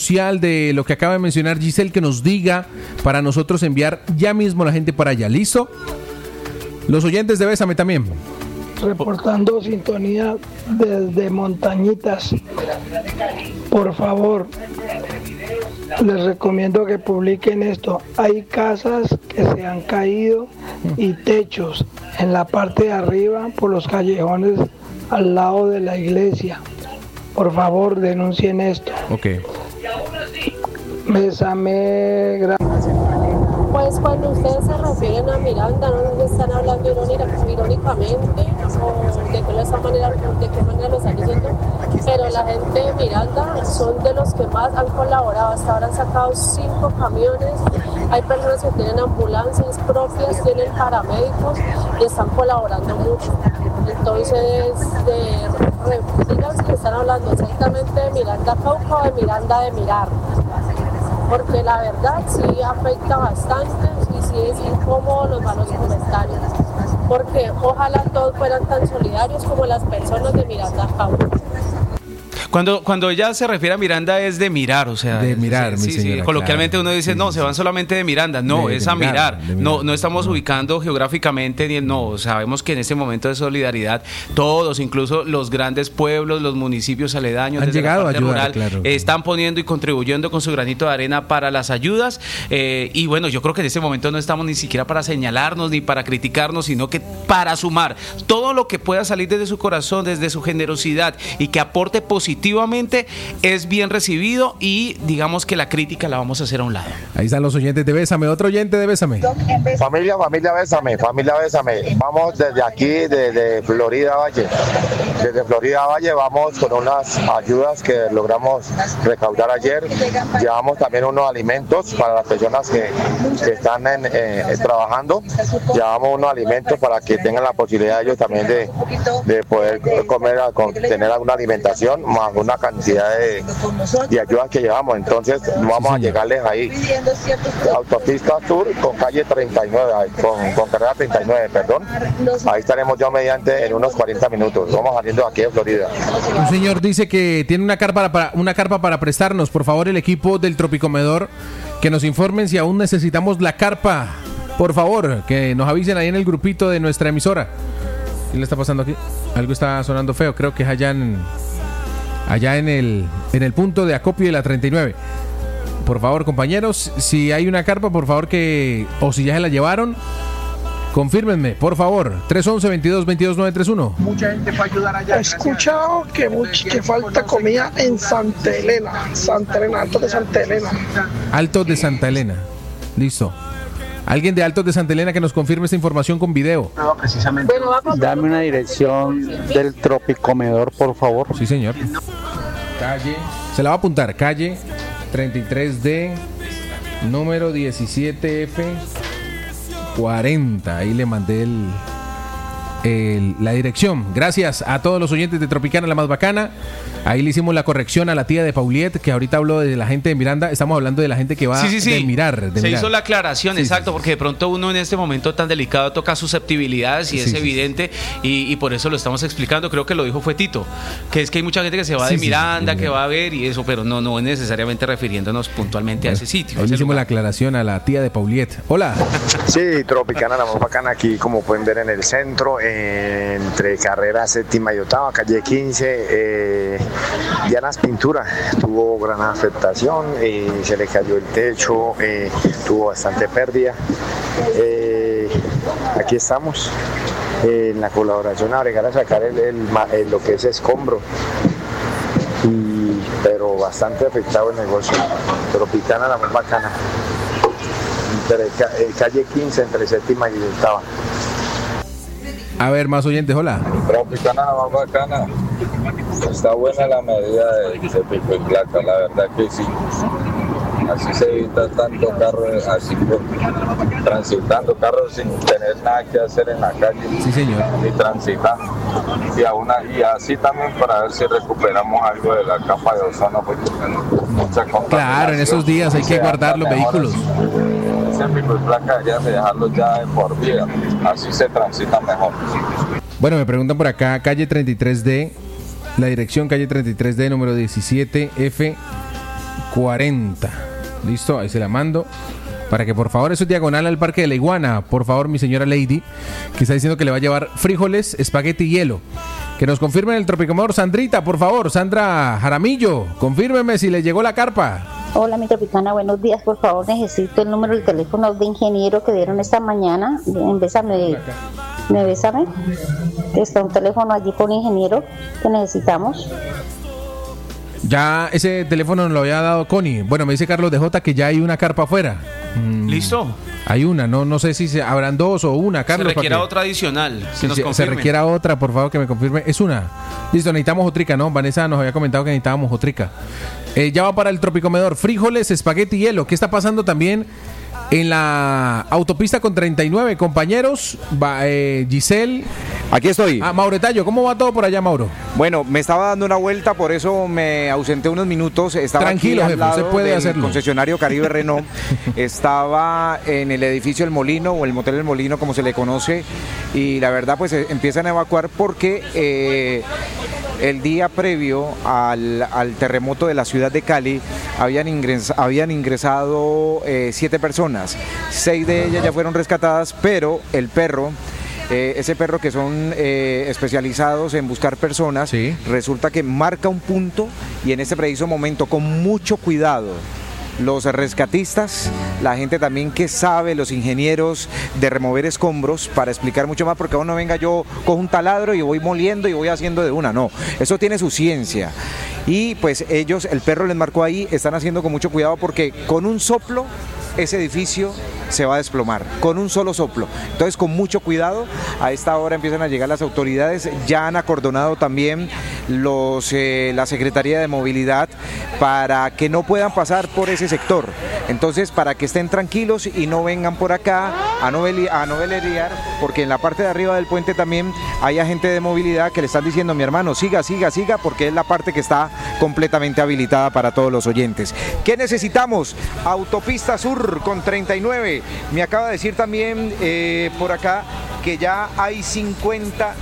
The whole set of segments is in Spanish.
social de lo que acaba de mencionar Giselle, que nos diga para nosotros enviar ya mismo la gente para allá. ¿Listo? Los oyentes de Bésame también. Reportando sintonía desde Montañitas. Por favor, les recomiendo que publiquen esto. Hay casas que se han caído y techos en la parte de arriba por los callejones al lado de la iglesia. Por favor, denuncien esto. Ok. Bésame, gracias. Pues cuando ustedes se refieren a Miranda, ¿no están hablando irónicamente o de qué manera lo están diciendo? Pero la gente de Miranda son de los que más han colaborado. Hasta ahora han sacado 5 camiones. Hay personas que tienen ambulancias propias, tienen paramédicos y están colaborando mucho. Entonces, digan que están hablando exactamente de Miranda Cauca o de Miranda de Mirar. Porque la verdad sí afecta bastante y sí es incómodo los malos comentarios. Porque ojalá todos fueran tan solidarios como las personas de Miranda Cauca. Cuando ella se refiere a Miranda es de mirar, o sea, de mirar, sí, mi señora, sí. Coloquialmente claro. uno dice, no, se van solamente de Miranda, no, es a mirar. No estamos ubicando geográficamente, no, sabemos que en este momento de solidaridad todos, incluso los grandes pueblos, los municipios aledaños, han llegado a ayudar, rural, claro. Están poniendo y contribuyendo con su granito de arena para las ayudas, y bueno, yo creo que en este momento no estamos ni siquiera para señalarnos ni para criticarnos, sino que para sumar todo lo que pueda salir desde su corazón, desde su generosidad y que aporte positivamente es bien recibido y digamos que la crítica la vamos a hacer a un lado. Ahí están los oyentes de Bésame, otro oyente de Bésame. Familia Bésame. Vamos desde aquí, desde Florida Valle. Desde Florida Valle vamos con unas ayudas que logramos recaudar ayer. Llevamos también unos alimentos para las personas que están trabajando. Llevamos unos alimentos para que tengan la posibilidad ellos también de poder comer, tener alguna alimentación, más una cantidad de ayudas que llevamos. Entonces vamos a llegarles ahí. Autopista Sur con calle 39, con carrera 39, perdón. Ahí estaremos ya mediante en unos 40 minutos. Vamos saliendo aquí de Florida. Un señor dice que tiene una carpa para prestarnos. Por favor, el equipo del Tropicomedor, que nos informen si aún necesitamos la carpa. Por favor, que nos avisen ahí en el grupito de nuestra emisora. ¿Qué le está pasando aquí? Algo está sonando feo. Creo que es allá en el punto de acopio de la 39. Por favor, compañeros, si hay una carpa, por favor o si ya se la llevaron, confírmenme, por favor. 311-22-22-931. Mucha gente fue a ayudar allá. He escuchado que falta comida en Santa Elena, Altos de Santa Elena. Altos de Santa Elena. Listo. Alguien de Altos de Santa Elena que nos confirme esta información con video. No, precisamente. Dame una dirección del Tropicomedor, por favor. Sí, señor. Calle, se la va a apuntar, calle 33D, número 17F40. Ahí le mandé la dirección. Gracias a todos los oyentes de Tropicana, la más bacana. Ahí le hicimos la corrección a la tía de Pauliet, que ahorita habló de la gente de Miranda. Estamos hablando de la gente que va de mirar. Se hizo la aclaración, exacto, porque de pronto uno en este momento tan delicado toca susceptibilidades y es evidente, y por eso lo estamos explicando. Creo que lo dijo fue Tito, que es que hay mucha gente que se va de Miranda, que va a ver y eso, pero no es necesariamente refiriéndonos puntualmente a ese sitio. Ahí le hicimos la aclaración a la tía de Pauliet. Hola. Sí, Tropicana, la más bacana, aquí como pueden ver en el centro, entre carrera 7ª y 8ª, calle 15, Diana's Pintura tuvo gran afectación, se le cayó el techo, tuvo bastante pérdida. Aquí estamos en la colaboración a bregar a sacar lo que es escombro, pero bastante afectado el negocio. Tropicana, la más bacana, calle 15 entre 7ª y 8ª. A ver, más oyentes, hola. Tropicana, la más bacana. Está buena la medida de pico y placa, la verdad que sí. Así se evita tanto carro, así transitando carros sin tener nada que hacer en la calle. Sí, señor. Ni transitar. Y así también para ver si recuperamos algo de la capa de ozono, porque mucha contaminación. Claro, en esos días hay que guardar los vehículos. Ese pico y placa deberían de dejarlo ya de por vida, así se transita mejor. Bueno, me preguntan por acá, calle 33D, la dirección calle 33D, número 17F40. 40. Listo, ahí se la mando. Para que por favor, eso es diagonal al Parque de la Iguana. Por favor, mi señora Lady, que está diciendo que le va a llevar frijoles, espagueti y hielo. Que nos confirmen el Tropicomedor. Sandrita, por favor, Sandra Jaramillo, confírmeme si le llegó la carpa. Hola, mi Tropicana, buenos días. Por favor, necesito el número del teléfono de ingeniero que dieron esta mañana en Bésame. Está un teléfono allí con ingeniero que necesitamos. Ya ese teléfono nos lo había dado Connie. Bueno, me dice Carlos de J que ya hay una carpa afuera. ¿Listo? Hay una, no sé si habrán dos o una, Carlos. Se requiera otra adicional. Se requiera otra, por favor, que me confirme. Es una. Listo, necesitamos otrica, ¿no? Vanessa nos había comentado que necesitábamos otrica. Ya va para el Tropicomedor. Frijoles, espagueti y hielo. ¿Qué está pasando también en la autopista con 39, compañeros? Giselle. Aquí estoy. Mauretallo, ¿cómo va todo por allá, Mauro? Bueno, me estaba dando una vuelta, por eso me ausenté unos minutos. Estaba tranquilo, aquí al lado jefe, se puede del hacerlo. concesionario Caribe Renault. Estaba en el edificio El Molino, o el Motel El Molino, como se le conoce. Y la verdad, pues empiezan a evacuar porque el día previo al terremoto de la ciudad de Cali habían ingresado 7 personas. 6 de ellas ya fueron rescatadas, pero el perro, ese perro que son especializados en buscar personas, sí, resulta que marca un punto y en este preciso momento, con mucho cuidado, los rescatistas, la gente también que sabe, los ingenieros de remover escombros, para explicar mucho más, porque uno venga, yo cojo un taladro y voy moliendo y voy haciendo de una, no, eso tiene su ciencia. Y pues ellos, el perro les marcó ahí, están haciendo con mucho cuidado porque con un soplo ese edificio se va a desplomar, con un solo soplo. Entonces, con mucho cuidado, a esta hora empiezan a llegar las autoridades. Ya han acordonado también la Secretaría de Movilidad para que no puedan pasar por ese sector. Entonces, para que estén tranquilos y no vengan por acá a no velerear, porque en la parte de arriba del puente también hay agente de movilidad que le están diciendo: mi hermano, siga, porque es la parte que está completamente habilitada para todos los oyentes. ¿Qué necesitamos? Autopista Sur con 39. Me acaba de decir también por acá que ya hay 50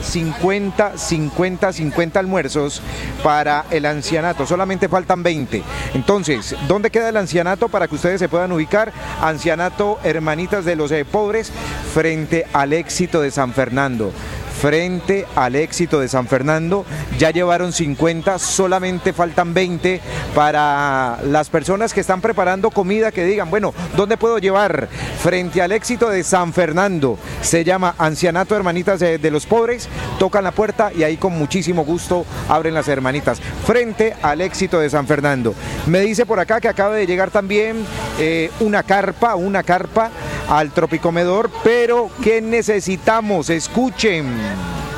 almuerzos para el ancianato, solamente faltan 20. Entonces, ¿dónde queda el ancianato para que ustedes se puedan ubicar? Ancianato Hermanitas de los Pobres, frente al Éxito de San Fernando. Frente al Éxito de San Fernando, ya llevaron 50, solamente faltan 20 para las personas que están preparando comida, que digan, bueno, ¿dónde puedo llevar? Frente al Éxito de San Fernando, se llama Ancianato Hermanitas de los Pobres, tocan la puerta y ahí con muchísimo gusto abren las hermanitas, frente al Éxito de San Fernando. Me dice por acá que acaba de llegar también una carpa al Tropicomedor, pero ¿qué necesitamos? Escuchen,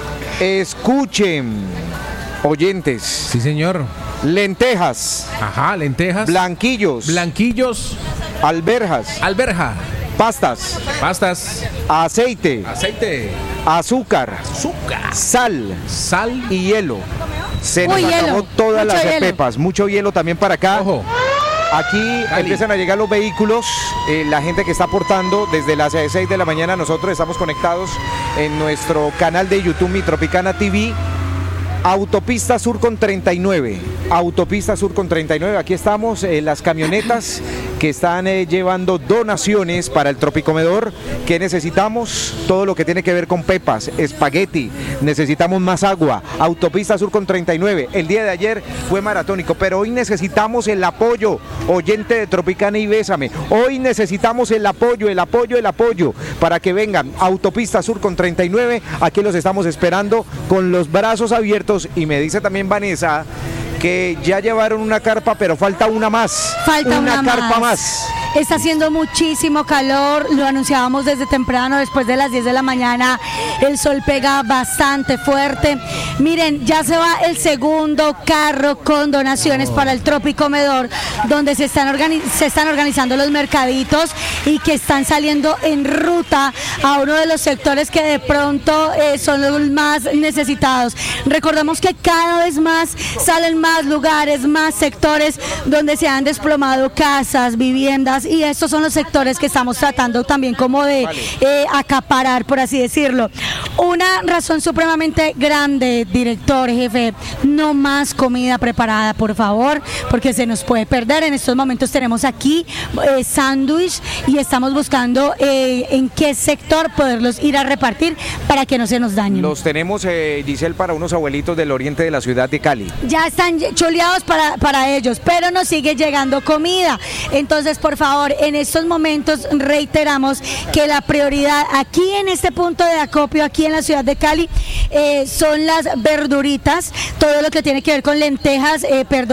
oyentes. Sí, señor. Lentejas. Ajá, lentejas. Blanquillos. Alberja. Pastas. Aceite. Azúcar. Sal y hielo. Se nos acabó todas las pepas. Mucho hielo también para acá. Ojo. Aquí empiezan a llegar los vehículos, la gente que está aportando desde las 6 de la mañana. Nosotros estamos conectados en nuestro canal de YouTube, Mi Tropicana TV. Autopista Sur con 39. Aquí estamos, las camionetas que están llevando donaciones para el Tropicomedor. ¿Qué necesitamos? Todo lo que tiene que ver con pepas, espagueti, necesitamos más agua. Autopista Sur con 39. El día de ayer fue maratónico, pero hoy necesitamos el apoyo, oyente de Tropicana y Bésame. Hoy necesitamos el apoyo, para que vengan. Autopista Sur con 39, aquí los estamos esperando con los brazos abiertos. Y me dice también Vanessa que ya llevaron una carpa, pero falta una más. Una carpa más. Está haciendo muchísimo calor, lo anunciábamos desde temprano, después de las 10 de la mañana, el sol pega bastante fuerte. Miren, ya se va el segundo carro con donaciones para el Tropicomedor, donde se están organizando los mercaditos y que están saliendo en ruta a uno de los sectores que de pronto son los más necesitados. Recordemos que cada vez más salen más más lugares, más sectores donde se han desplomado casas, viviendas, y estos son los sectores que estamos tratando también como de acaparar, por así decirlo. Una razón supremamente grande, director, jefe, no más comida preparada, por favor, porque se nos puede perder. En estos momentos tenemos aquí sándwich y estamos buscando en qué sector poderlos ir a repartir para que no se nos dañen. Los tenemos, Giselle, para unos abuelitos del oriente de la ciudad de Cali. Ya están choleados para ellos, pero nos sigue llegando comida. Entonces, por favor, en estos momentos reiteramos que la prioridad aquí en este punto de acopio, aquí en la ciudad de Cali, son las verduritas, todo lo que tiene que ver con lentejas,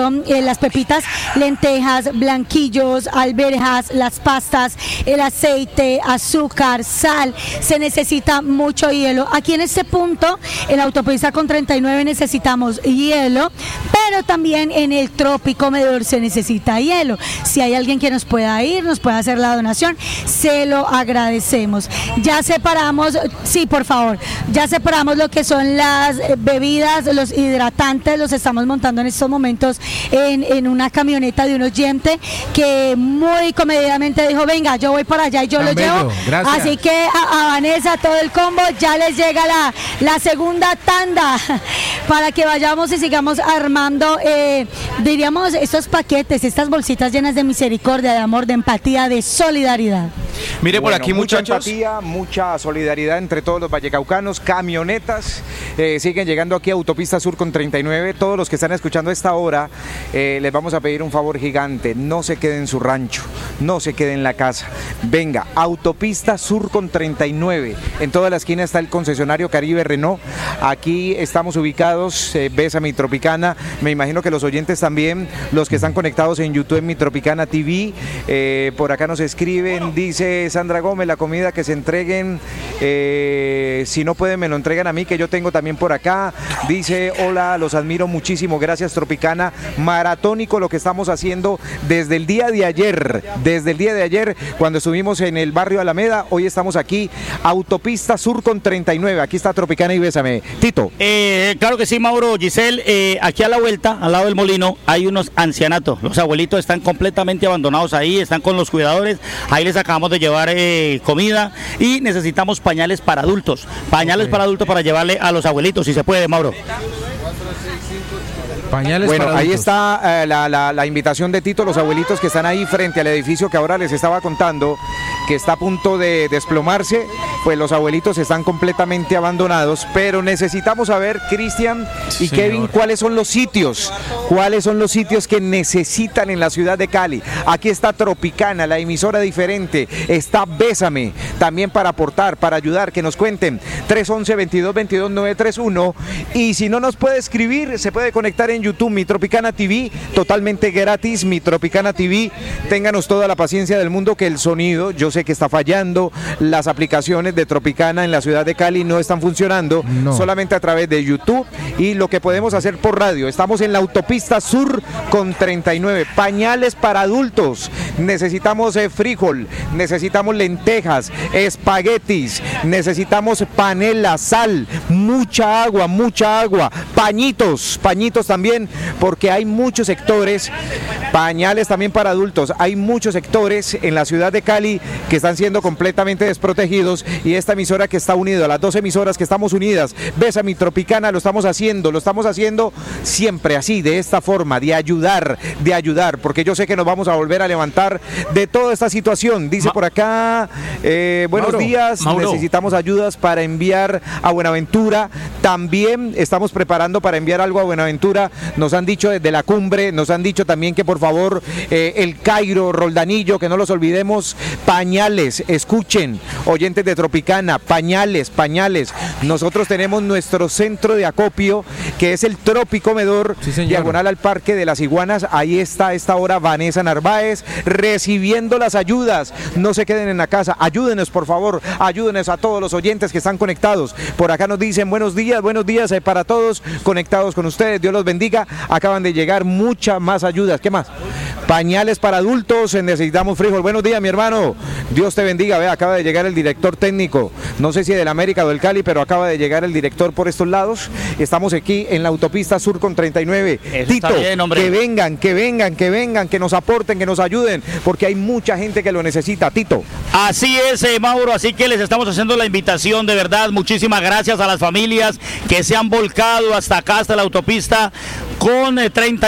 las pepitas, lentejas, blanquillos, alberjas, las pastas, el aceite, azúcar, sal. Se necesita mucho hielo. Aquí en este punto, en la autopista con 39 necesitamos hielo, pero también en el Tropicomedor se necesita hielo. Si hay alguien que nos pueda ir, nos pueda hacer la donación, se lo agradecemos. Ya separamos, sí, por favor, ya separamos lo que son las bebidas, los hidratantes, los estamos montando en estos momentos en una camioneta de un oyente que muy comedidamente dijo, venga, yo voy para allá y yo lo llevo. Gracias. Así que a Vanessa, todo el combo, ya les llega la segunda tanda para que vayamos y sigamos armando, diríamos, estos paquetes, estas bolsitas llenas de misericordia, de amor, de empatía, de solidaridad. Mire, por aquí, mucha muchachos. empatía, mucha solidaridad entre todos los vallecaucanos, camionetas siguen llegando aquí a Autopista Sur con 39. Todos los que están escuchando a esta hora, les vamos a pedir un favor gigante: no se quede en su rancho, no se quede en la casa. Venga, Autopista Sur con 39. En toda la esquina está el concesionario Caribe Renault. Aquí estamos ubicados, ves a Mi Tropicana. Me imagino que los oyentes también, los que están conectados en YouTube en Mi Tropicana TV. Por acá nos escriben, dice Sandra Gómez, la comida que se entreguen, si no pueden me lo entregan a mí, que yo tengo también por acá. Dice, hola, los admiro muchísimo, gracias Tropicana. Maratónico lo que estamos haciendo desde el día de ayer, cuando estuvimos en el barrio Alameda. Hoy estamos aquí, Autopista Sur con 39. Aquí está Tropicana y Bésame. Tito. Claro que sí, Mauro, Giselle, aquí a la vuelta, al lado del molino, hay unos ancianatos. Los abuelitos están completamente abandonados ahí, están con los cuidadores. Ahí les acabamos de llevar comida y necesitamos pañales para adultos. Para llevarle a los abuelitos, si se puede, Mauro. Pañales bueno, para ahí adultos. está la invitación de Tito, los abuelitos que están ahí frente al edificio que ahora les estaba contando, que está a punto de desplomarse. Pues los abuelitos están completamente abandonados, pero necesitamos saber, Cristian y Kevin, cuáles son los sitios que necesitan en la ciudad de Cali. Aquí está Tropicana, la emisora diferente, está Bésame, también para aportar, para ayudar, que nos cuenten. 311-2222-931, y si no nos puede escribir, se puede conectar en YouTube, Mi Tropicana TV, totalmente gratis, Mi Tropicana TV. Ténganos toda la paciencia del mundo, que el sonido, yo sé que está fallando, las aplicaciones de Tropicana en la ciudad de Cali no están funcionando, solamente a través de YouTube y lo que podemos hacer por radio. Estamos en la Autopista Sur con 39, pañales para adultos, necesitamos frijol, necesitamos lentejas, espaguetis, necesitamos panela, sal, mucha agua, pañitos también, porque hay muchos sectores, pañales también para adultos, hay muchos sectores en la ciudad de Cali que están siendo completamente desprotegidos, y esta emisora que está unida a las 2 emisoras que estamos unidas, Besa Mi Tropicana, lo estamos haciendo siempre así, de esta forma, de ayudar, porque yo sé que nos vamos a volver a levantar de toda esta situación. Dice por acá, buenos días, Mauro. Necesitamos ayudas para enviar a Buenaventura, también estamos preparando para enviar algo a Buenaventura, nos han dicho desde la cumbre, nos han dicho también que por favor, el Cairo, Roldanillo, que no los olvidemos, pañales, escuchen, oyentes de Tropicana, pañales, nosotros tenemos nuestro centro de acopio, que es el Tropicomedor, diagonal al Parque de las Iguanas. Ahí está a esta hora Vanessa Narváez recibiendo las ayudas. No se queden en la casa, ayúdenos por favor, ayúdenos a todos los oyentes que están conectados. Por acá nos dicen buenos días para todos conectados con ustedes, Dios los bendiga. Acaban de llegar muchas más ayudas. ¿Qué más? Pañales para adultos, necesitamos frijol. Buenos días, mi hermano. Dios te bendiga. Vea, acaba de llegar el director técnico. No sé si del América o del Cali, pero acaba de llegar el director por estos lados. Estamos aquí en la autopista sur con 39. Eso Tito, está bien, hombre. que vengan, que nos aporten, que nos ayuden, porque hay mucha gente que lo necesita. Tito. Así es, Mauro, así que les estamos haciendo la invitación, de verdad, muchísimas gracias a las familias que se han volcado hasta acá, hasta la autopista con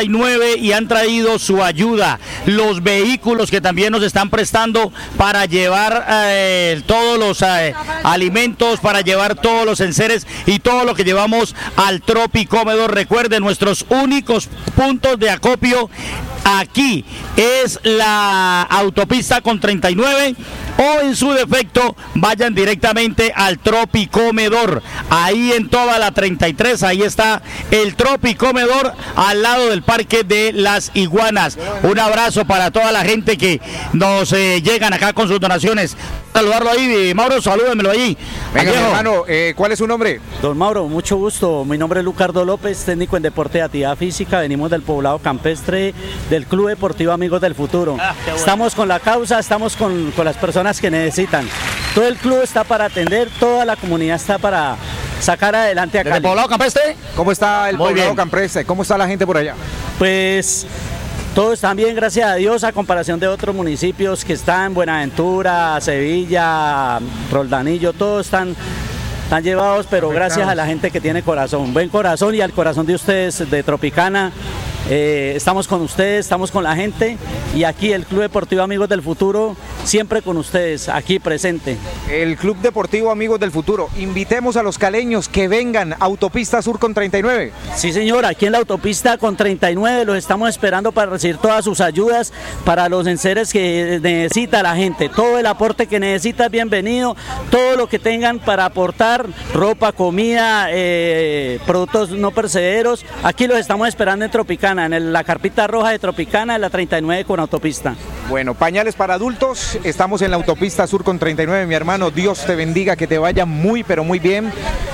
39 y han traído su ayuda, los vehículos que también nos están prestando para llevar todos los alimentos, para llevar todos los enseres y todo lo que llevamos al Tropicomedor. Recuerden, nuestros únicos puntos de acopio aquí es la autopista con 39 o en su defecto vayan directamente al Tropicomedor, ahí en toda la 33, ahí está el Tropicomedor al lado del Parque de las Iguanas. Un abrazo para toda la gente que nos llegan acá con sus donaciones. Saludarlo ahí, Mauro, salúdemelo ahí. Venga, mi hermano, ¿cuál es su nombre? Don Mauro, mucho gusto. Mi nombre es Lucardo López, técnico en Deporte y Actividad Física. Venimos del poblado campestre del Club Deportivo Amigos del Futuro. Estamos con la causa, estamos con las personas que necesitan. Todo el club está para atender, toda la comunidad está para sacar adelante a Cali. ¿El poblado campestre? ¿Cómo está el poblado campestre? ¿Cómo está la gente por allá? Pues todos están bien, gracias a Dios, a comparación de otros municipios que están, Buenaventura, Sevilla, Roldanillo, todos están llevados, pero gracias a la gente que tiene corazón, buen corazón, y al corazón de ustedes de Tropicana. Estamos con ustedes, estamos con la gente, y aquí el Club Deportivo Amigos del Futuro, siempre con ustedes, aquí presente. El Club Deportivo Amigos del Futuro, invitemos a los caleños que vengan, autopista sur con 39. Sí, señor, aquí en la autopista con 39 los estamos esperando para recibir todas sus ayudas, para los enseres que necesita la gente, todo el aporte que necesita es bienvenido, todo lo que tengan para aportar, ropa, comida, productos no perecederos, aquí los estamos esperando en Tropicana, en la carpita roja de Tropicana, en la 39 con autopista. Bueno, pañales para adultos, estamos en la autopista sur con 39, mi hermano, Dios te bendiga, que te vaya muy, pero muy bien.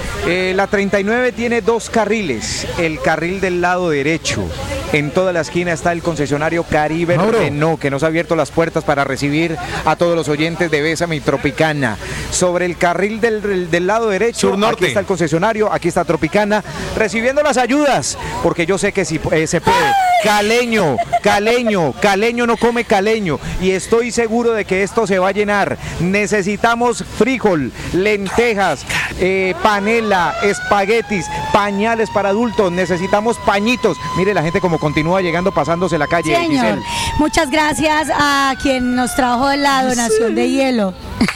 La 39 tiene dos carriles, el carril del lado derecho. En toda la esquina está el concesionario Caribe Renault, que nos ha abierto las puertas para recibir a todos los oyentes de Bésame y Tropicana. Sobre el carril del lado derecho, aquí está el concesionario, aquí está Tropicana, recibiendo las ayudas, porque yo sé que si se puede. Caleño no come caleño, y estoy seguro de que esto se va a llenar. Necesitamos frijol, lentejas, panela, espaguetis, pañales para adultos, necesitamos pañitos. Mire la gente como continúa llegando, pasándose la calle. Señor, Giselle. muchas gracias a quien nos trajo la donación de hielo.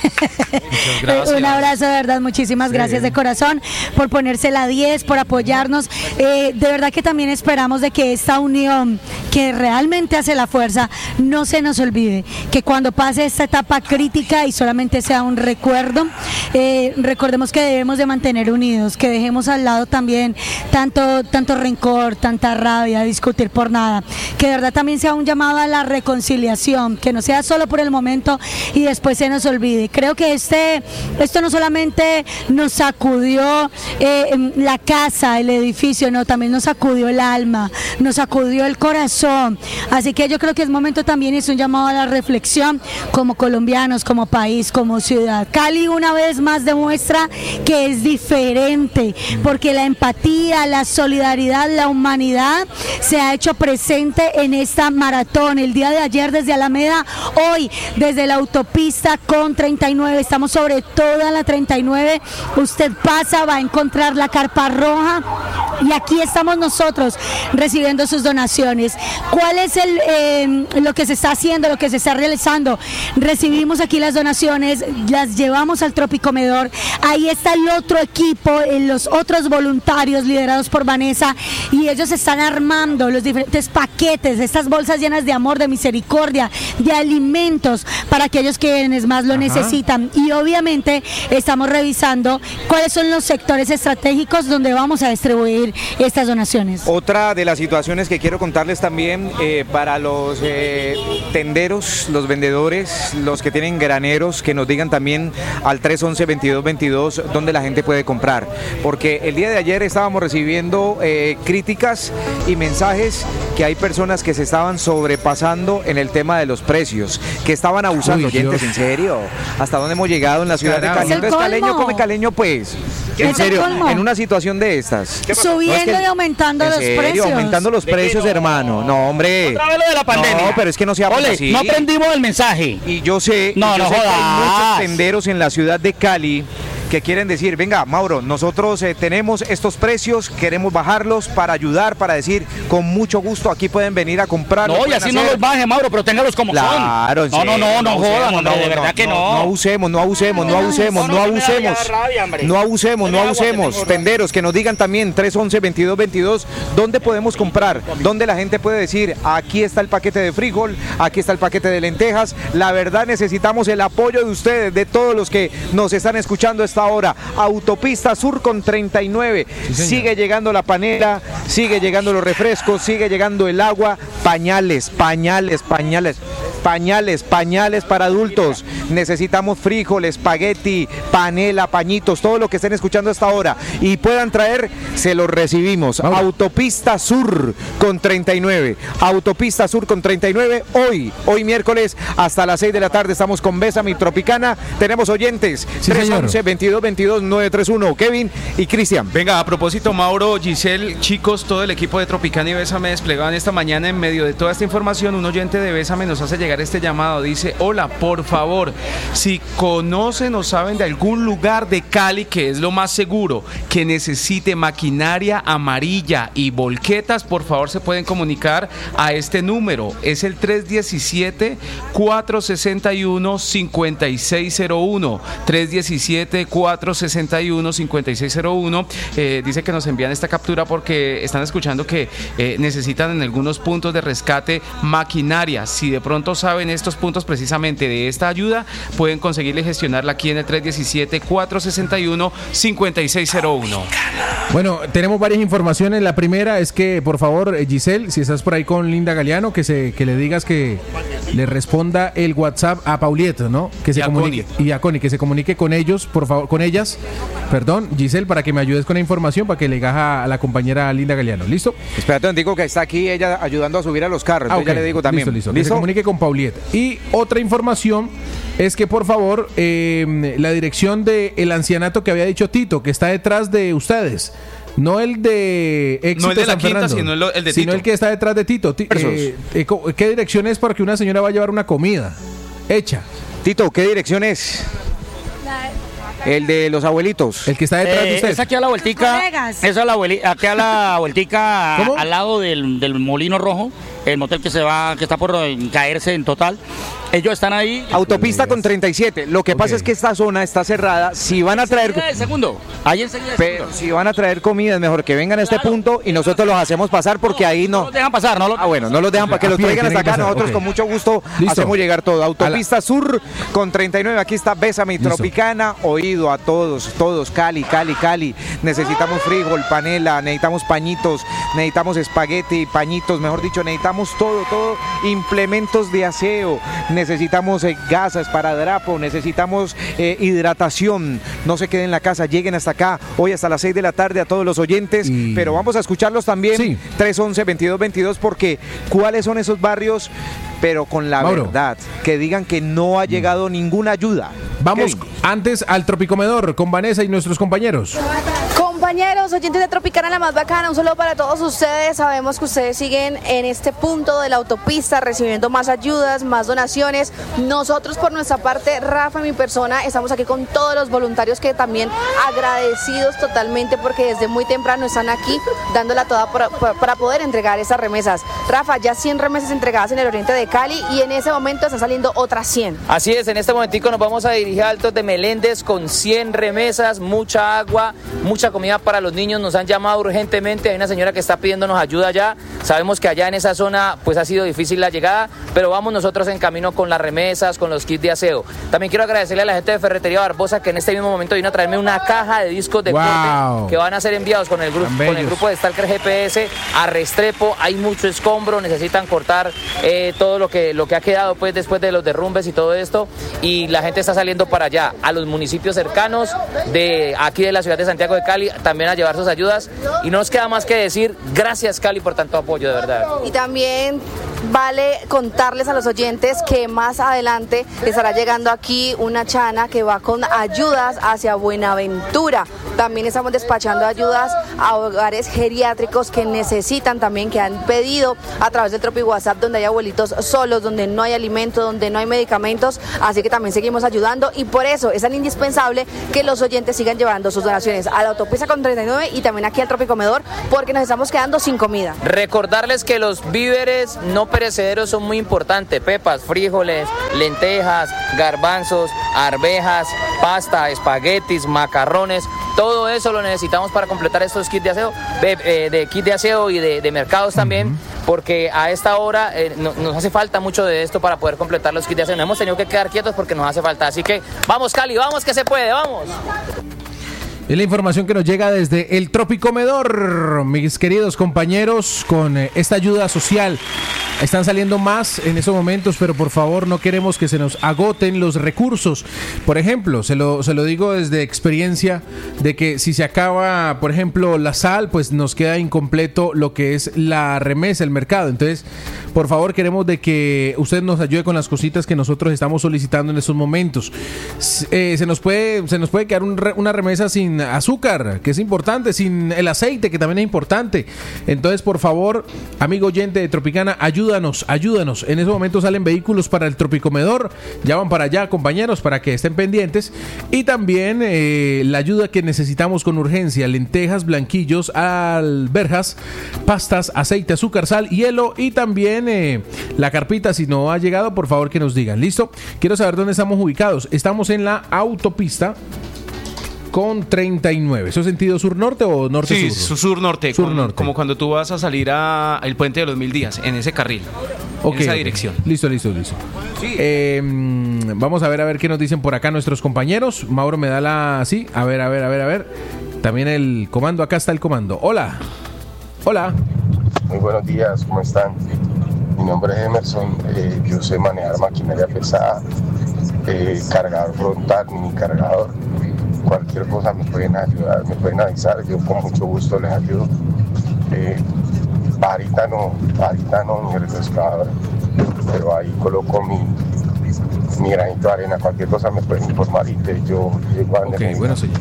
Un abrazo, de verdad, muchísimas gracias de corazón por ponerse la 10, por apoyarnos. De verdad que también esperamos de que esta unión que realmente hace la fuerza no se nos olvide, que cuando pase esta etapa crítica y solamente sea un recuerdo, recordemos que debemos de mantener unidos, que dejemos al lado también tanto rencor, tanta rabia, discutir por nada, que de verdad también sea un llamado a la reconciliación, que no sea solo por el momento y después se nos olvide. Creo que esto no solamente nos sacudió la casa, el edificio, no, también nos sacudió el alma, nos sacudió el corazón, así que yo creo que es momento también, es un llamado a la reflexión como colombianos, como país, como ciudad. Cali una vez más demuestra que es diferente, porque la empatía, la solidaridad, la humanidad se ha hecho presente en esta maratón. El día de ayer desde Alameda, hoy desde la autopista con 39, estamos sobre toda la 39, usted pasa, va a encontrar la carpa roja y aquí estamos nosotros recibiendo sus donaciones. ¿Cuál es lo que se está haciendo, lo que se está realizando? Recibimos aquí las donaciones, las llevamos al Tropicomedor, ahí está el otro equipo, los otros voluntarios liderados por Vanessa, y ellos están armando los diferentes paquetes, estas bolsas llenas de amor, de misericordia, de alimentos para aquellos quienes más lo necesitan, y obviamente estamos revisando cuáles son los sectores estratégicos donde vamos a distribuir recibir estas donaciones. Otra de las situaciones que quiero contarles también para los tenderos, los vendedores, los que tienen graneros, que nos digan también al 311-2222 dónde la gente puede comprar. Porque el día de ayer estábamos recibiendo críticas y mensajes que hay personas que se estaban sobrepasando en el tema de los precios, que estaban abusando. Oyentes, ¿en serio? ¿Hasta dónde hemos llegado en la ciudad de Cali? Entonces, caleño come caleño, pues. En serio, en una situación de estas. Subiendo y aumentando los precios. Aumentando los precios, hermano. No, hombre. Otra vez lo de la pandemia. No, pero es que no seamos así. No aprendimos el mensaje. Y yo sé, no sé que hay muchos jodas. tenderos en la ciudad de Cali que quieren decir, venga, Mauro, nosotros tenemos estos precios, queremos bajarlos para ayudar, para decir, con mucho gusto, aquí pueden venir a comprar. No, y así no los baje, Mauro, pero téngalos como son. Claro, no jodan, hombre, de verdad que no. No abusemos. Tenderos, que nos digan también, 311-2222, ¿dónde podemos comprar? ¿Dónde la gente puede decir, aquí está el paquete de frijol, aquí está el paquete de lentejas? La verdad, necesitamos el apoyo de ustedes, de todos los que nos están escuchando esta hora. Autopista Sur con 39. Sí, sigue llegando la panela, sigue llegando los refrescos, sigue llegando el agua, pañales para adultos. Necesitamos frijol, espagueti, panela, pañitos, todo lo que estén escuchando hasta ahora y puedan traer, se los recibimos. Autopista Sur con 39. Autopista Sur con 39. Hoy miércoles hasta las 6 de la tarde estamos con Bésame Tropicana. Tenemos oyentes. 311-2222-931. Kevin y Cristian. Venga, a propósito, Mauro, Giselle, chicos, todo el equipo de Tropicana y Bésame desplegaban esta mañana en medio de toda esta información. Un oyente de Bésame nos hace llegar este llamado. Dice, hola, por favor, si conocen o saben de algún lugar de Cali, que es lo más seguro, que necesite maquinaria amarilla y volquetas, por favor se pueden comunicar a este número. Es el 317-461-5601. 317-461-5601. Dice que nos envían esta captura porque están escuchando que necesitan en algunos puntos de rescate maquinaria. Si de pronto saben estos puntos precisamente de esta ayuda, pueden conseguirle gestionarla aquí en el 317-461-5601. Bueno, tenemos varias informaciones. La primera es que, por favor, Giselle, si estás por ahí con Linda Galeano, que le digas que le responda el WhatsApp a Pauliet, ¿no? Que se comunique, y a Connie, que se comunique con ellos, por favor, con ellas, perdón, Giselle, para que me ayudes con la información, para que le digas a la compañera Linda Galeano. ¿Listo? Espérate, digo que está aquí ella ayudando a subir a los carros. Okay. Ya le digo también. Listo. Que se comunique con Pauliet. Y otra información es que, por favor, la dirección del ancianato que había dicho Tito, que está detrás de ustedes. No el de Éxito, no el de la San Quinta, Fernando, sino el de Tito. Sino el que está detrás de Tito. ¿Qué dirección es para que una señora va a llevar una comida hecha? Tito, ¿qué dirección es? El de los abuelitos. El que está detrás de usted. Es aquí a la vueltica. Es a la aquí a la vueltica, al lado del Molino Rojo, el motel que está por caerse en total. Ellos están ahí. Autopista con 37. Lo que pasa es que esta zona está cerrada. Si van a traer... Ahí enseguida. Pero si van a traer comida, es mejor que vengan a este punto y nosotros los hacemos pasar porque ahí no... No los dejan pasar, ¿no? Bueno, no los dejan para que los traigan hasta acá. Nosotros con mucho gusto hacemos llegar todo. Autopista Sur con 39. Aquí está Bésame Tropicana. Oído a todos. Cali. Necesitamos frijol, panela, necesitamos pañitos, necesitamos espagueti, pañitos, mejor dicho, necesitamos todo. Implementos de aseo. Necesitamos gasas para drapo, necesitamos hidratación. No se queden en la casa, lleguen hasta acá, hoy hasta las 6 de la tarde a todos los oyentes, pero vamos a escucharlos también, sí. 311-2222, porque ¿cuáles son esos barrios? Pero con la verdad, que digan que no ha llegado ninguna ayuda. Vamos antes al Tropicomedor con Vanessa y nuestros compañeros. Compañeros, oyentes de Tropicana, la más bacana, un saludo para todos ustedes. Sabemos que ustedes siguen en este punto de la autopista recibiendo más ayudas, más donaciones. Nosotros por nuestra parte, Rafa y mi persona, estamos aquí con todos los voluntarios que también agradecidos totalmente porque desde muy temprano están aquí dándola toda para poder entregar esas remesas. Rafa, ya 100 remesas entregadas en el oriente de Cali y en ese momento están saliendo otras 100. Así es, en este momentico nos vamos a dirigir a Altos de Meléndez con 100 remesas, mucha agua, mucha comida para los niños, nos han llamado urgentemente, hay una señora que está pidiéndonos ayuda allá, sabemos que allá en esa zona pues ha sido difícil la llegada, pero vamos nosotros en camino con las remesas, con los kits de aseo. También quiero agradecerle a la gente de Ferretería Barbosa que en este mismo momento vino a traerme una caja de discos de corte que van a ser enviados con el grupo de Stalker GPS a Restrepo. Hay mucho escombro, necesitan cortar todo lo que ha quedado pues después de los derrumbes y todo esto, y la gente está saliendo para allá, a los municipios cercanos de aquí de la ciudad de Santiago de Cali, también a llevar sus ayudas, y no nos queda más que decir gracias, Cali, por tanto apoyo, de verdad. Y también vale contarles a los oyentes que más adelante estará llegando aquí una chana que va con ayudas hacia Buenaventura. También estamos despachando ayudas a hogares geriátricos que necesitan también, que han pedido a través del Tropi WhatsApp, donde hay abuelitos solos, donde no hay alimento, donde no hay medicamentos, así que también seguimos ayudando, y por eso es tan indispensable que los oyentes sigan llevando sus donaciones a la autopista con 39 y también aquí al Tropi Comedor, porque nos estamos quedando sin comida. Recordarles que los víveres no perecederos son muy importantes: pepas, frijoles, lentejas, garbanzos, arvejas, pasta, espaguetis, macarrones. Todo eso lo necesitamos para completar estos kits de aseo, de kit de aseo y de mercados también, porque a esta hora nos hace falta mucho de esto para poder completar los kits de aseo. No hemos tenido que quedar quietos porque nos hace falta. Así que vamos, Cali, vamos que se puede, vamos. Es la información que nos llega desde el Tropicomedor, mis queridos compañeros, con esta ayuda social. Están saliendo más en esos momentos, pero por favor no queremos que se nos agoten los recursos. Por ejemplo, se lo digo desde experiencia, de que si se acaba, por ejemplo, la sal, pues nos queda incompleto lo que es la remesa, el mercado. Entonces, por favor, queremos de que usted nos ayude con las cositas que nosotros estamos solicitando en estos momentos. Se nos puede quedar una remesa sin azúcar, que es importante, sin el aceite, que también es importante. Entonces, por favor, amigo oyente de Tropicana, ayúdanos. En ese momento salen vehículos para el Tropicomedor, ya van para allá, compañeros, para que estén pendientes. Y también la ayuda que necesitamos con urgencia: lentejas, blanquillos, alberjas, pastas, aceite, azúcar, sal, hielo, y también la carpita. Si no ha llegado, por favor que nos digan. ¿Listo? Quiero saber dónde estamos ubicados. Estamos en la autopista con 39. ¿Eso es sentido sur-norte o norte-sur? Sí, sur-norte. Sur-norte. Como cuando tú vas a salir a el Puente de los 1000 días, en ese carril. En esa dirección. Listo. Sí. Vamos a ver qué nos dicen por acá nuestros compañeros. Mauro me da la... Sí, a ver. También el comando, acá está el comando. Hola. Muy buenos días, ¿cómo están? Mi nombre es Emerson, yo sé manejar maquinaria pesada, cargador frontal, mini cargador. Cualquier cosa me pueden ayudar, me pueden avisar, yo con mucho gusto les ayudo. Varita no, ni refrescador, pero ahí coloco mi granito de arena. Cualquier cosa me pueden informar y yo llego a... Ok, bueno, señor.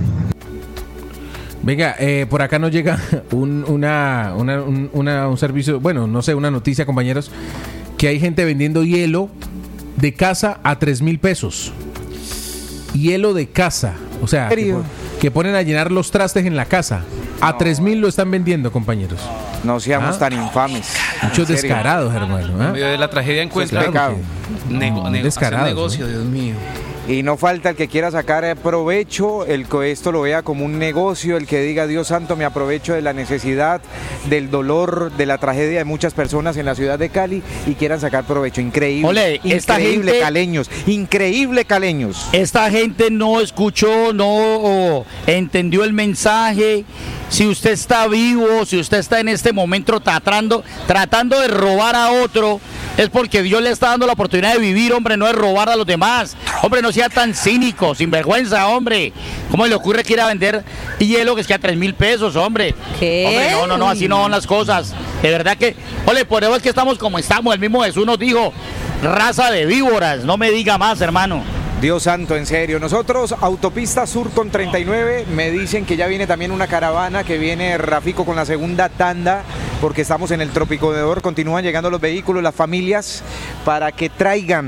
Venga, por acá nos llega un servicio, bueno, no sé, una noticia, compañeros, que hay gente vendiendo hielo de casa a 3,000 pesos. Hielo de casa, o sea, que ponen a llenar los trastes en la casa. A 3,000 lo están vendiendo, compañeros. No seamos tan infames. Muchos descarados, hermano. En medio de la tragedia encuentra descarados, negocio, Dios mío. Y no falta el que quiera sacar provecho, el que esto lo vea como un negocio, el que diga: Dios santo, me aprovecho de la necesidad, del dolor, de la tragedia de muchas personas en la ciudad de Cali y quieran sacar provecho. Increíble, increíble Caleños. Esta gente no escuchó, no entendió el mensaje. Si usted está vivo, si usted está en este momento tratando de robar a otro, es porque Dios le está dando la oportunidad de vivir, hombre, no es robar a los demás. Hombre, no sea tan cínico, sinvergüenza, hombre. ¿Cómo le ocurre que ir a vender hielo que es que a 3,000 pesos, hombre? ¿Qué? Hombre, no, así no van las cosas. De verdad que, ole, por eso es que estamos como estamos. El mismo Jesús nos dijo: raza de víboras, no me diga más, hermano. Dios santo, en serio. Nosotros, autopista sur con 39, me dicen que ya viene también una caravana, que viene Rafico con la segunda tanda, porque estamos en el Tropicomedor, continúan llegando los vehículos, las familias, para que traigan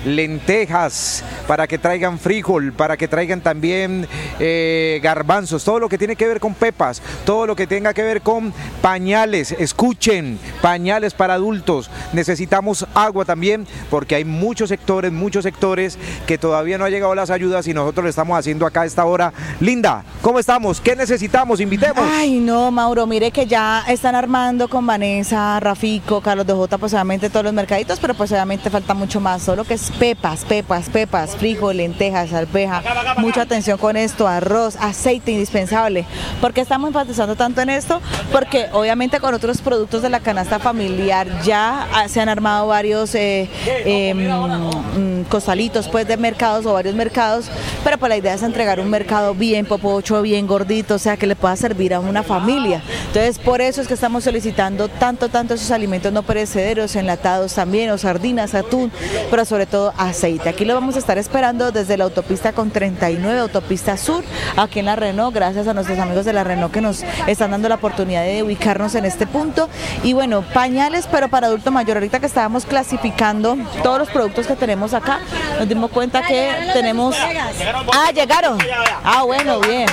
lentejas, para que traigan frijol, para que traigan también garbanzos, todo lo que tiene que ver con pepas, todo lo que tenga que ver con pañales. Escuchen, pañales para adultos. Necesitamos agua también, porque hay muchos sectores que todavía no ha llegado las ayudas y nosotros lo estamos haciendo acá a esta hora. Linda, ¿cómo estamos? ¿Qué necesitamos? Invitemos. Ay, no, Mauro, mire que ya están armando con Vanessa, Rafico, Carlos de J, pues obviamente todos los mercaditos, pero pues obviamente falta mucho más, solo que es pepas, frijol, lentejas, arveja, mucha atención con esto, arroz, aceite indispensable. ¿Por qué estamos enfatizando tanto en esto? Porque obviamente con otros productos de la canasta familiar ya se han armado varios costalitos pues de mercados o varios mercados, pero pues la idea es entregar un mercado bien popocho, bien gordito, o sea que le pueda servir a una familia. Entonces por eso es que estamos solicitando tanto esos alimentos no perecederos, enlatados también, o sardinas, atún, pero sobre todo aceite. Aquí lo vamos a estar esperando desde la autopista con 39, autopista sur, aquí en la Renault, gracias a nuestros amigos de la Renault que nos están dando la oportunidad de ubicarnos en este punto. Y bueno, pañales, pero para adulto mayor. Ahorita que estábamos clasificando todos los productos que tenemos acá, nos dimos cuenta que tenemos... Ah, llegaron. Ah, bueno, bien.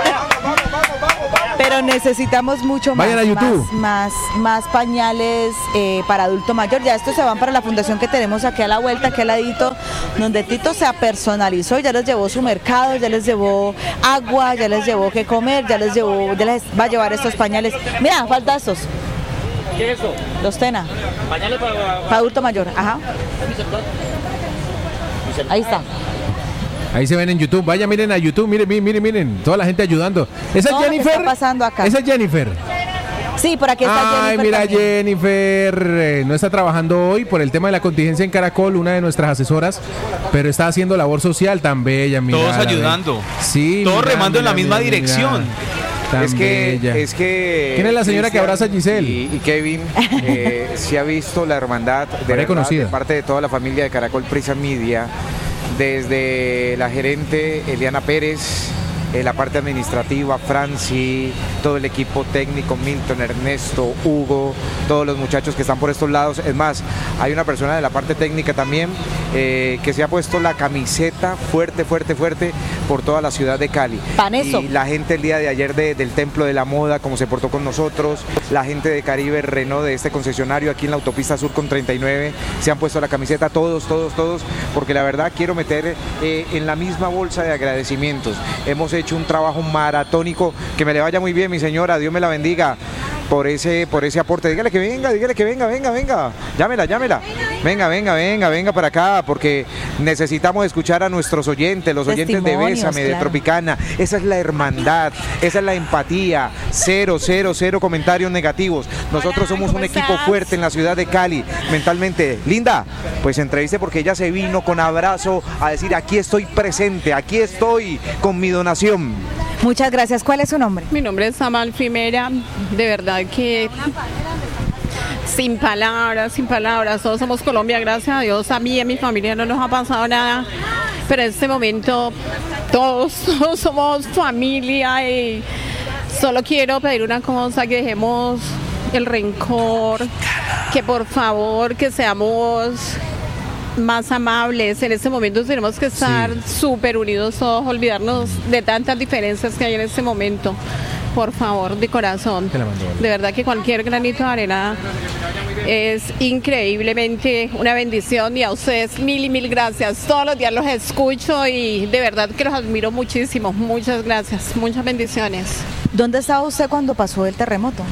Pero necesitamos mucho más. Vayan a YouTube. Más pañales para adulto mayor. Ya estos se van para la fundación que tenemos aquí a la vuelta, aquí al ladito, donde Tito se personalizó, ya les llevó su mercado, ya les llevó agua, ya les llevó qué comer, ya les va a llevar estos pañales. Mira, falta estos. ¿Qué es eso? Los Tena. Pañales para adulto mayor, ajá. Ahí está. Ahí se ven en YouTube. Vaya, miren a YouTube, miren, toda la gente ayudando. ¿Esa es Jennifer? ¿Qué está pasando acá? ¿Esa es Jennifer? Sí, por aquí está Jennifer. Ay, mira, también. Jennifer no está trabajando hoy por el tema de la contingencia en Caracol, una de nuestras asesoras, pero está haciendo labor social tan bella, mira. Todos ayudando. Sí. Todos remando en la misma dirección. Es que ¿quién es la señora que abraza a Giselle? Y Kevin, se ha visto la hermandad de parte de toda la familia de Caracol Prisa Media, desde la gerente Eliana Pérez, la parte administrativa, Franci, todo el equipo técnico, Milton, Ernesto, Hugo, todos los muchachos que están por estos lados. Es más, hay una persona de la parte técnica también que se ha puesto la camiseta fuerte por toda la ciudad de Cali. Paneso. Y la gente el día de ayer del Templo de la Moda, como se portó con nosotros, la gente de Caribe Renault, de este concesionario aquí en la autopista sur con 39, se han puesto la camiseta todos, porque la verdad quiero meter en la misma bolsa de agradecimientos. Hemos hecho un trabajo maratónico, que me le vaya muy bien, mi señora, Dios me la bendiga por ese aporte. Dígale que venga, llámela, venga para acá, porque necesitamos escuchar a nuestros oyentes, los oyentes de Bésame, de Tropicana. Esa es la hermandad, esa es la empatía, cero comentarios negativos. Nosotros somos un equipo fuerte en la ciudad de Cali, mentalmente. Linda, pues entreviste porque ella se vino con abrazo a decir: aquí estoy presente, aquí estoy con mi donación. Muchas gracias. ¿Cuál es su nombre? Mi nombre es Amal Primera. De verdad que sin palabras. Todos somos Colombia, gracias a Dios. A mí y a mi familia no nos ha pasado nada. Pero en este momento todos somos familia y solo quiero pedir una cosa: que dejemos el rencor, que por favor que seamos más amables. En este momento tenemos que estar súper unidos todos, olvidarnos de tantas diferencias que hay en este momento. Por favor, de corazón. De verdad que cualquier granito de arena es increíblemente una bendición, y a ustedes mil gracias. Todos los días los escucho y de verdad que los admiro muchísimo. Muchas gracias, muchas bendiciones. ¿Dónde estaba usted cuando pasó el terremoto?